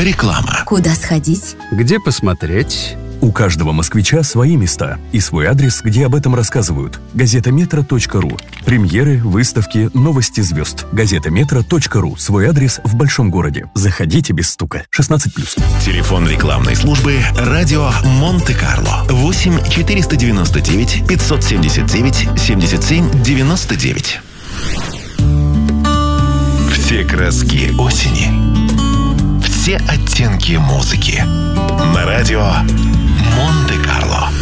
Реклама. Куда сходить? Где посмотреть? У каждого москвича свои места и свой адрес, где об этом рассказывают. Газетаметро.ру. Премьеры, выставки, новости звезд. Газетаметро.ру. Свой адрес в большом городе. Заходите без стука. 16+. Телефон рекламной службы «Радио Монте-Карло». 8 499 579 77 99. Все краски осени. Все оттенки музыки. На радио Монте-Карло.